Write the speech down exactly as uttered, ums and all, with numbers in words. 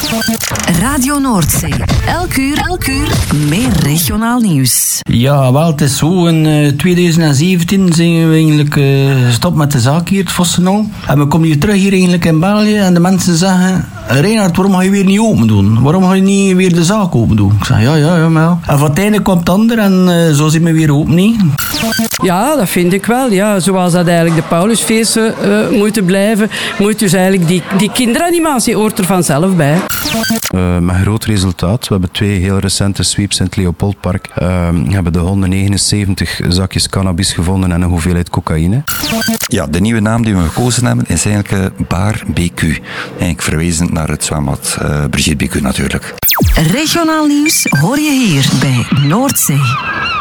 Radio Noordzee. Elk uur, elk uur meer regionaal nieuws. Ja, wel, het is zo. In uh, twintig zeventien zijn we eigenlijk uh, gestopt met de zaak hier, het Vossenol. En we komen hier terug hier eigenlijk in België en de mensen zeggen... Reinhard, waarom ga je weer niet open doen? Waarom ga je niet weer de zaak open doen? Ik zeg, ja, ja, ja, maar ja. En van het einde komt het ander en uh, zo zijn we weer open, niet? Ja, dat vind ik wel. Ja, zoals dat eigenlijk de Paulusfeesten uh, moeten blijven, moet dus eigenlijk die, die kinderanimatie hoort er vanzelf bij. Uh, met groot resultaat. We hebben twee heel recente sweeps in het Leopoldpark. Uh, we hebben de honderdnegenenzeventig zakjes cannabis gevonden en een hoeveelheid cocaïne. Ja, de nieuwe naam die we gekozen hebben is eigenlijk Bar B Q. Eigenlijk verwezen naar het zwembad uh, Brigitte B Q natuurlijk. Regionaal nieuws hoor je hier bij Noordzee.